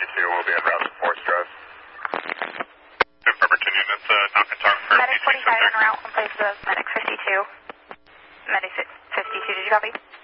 We'll be en route to 4 Stress. Pemberton units, knock and talk for Medic 45 en route in place of Medic 52. Medic 52, did you copy?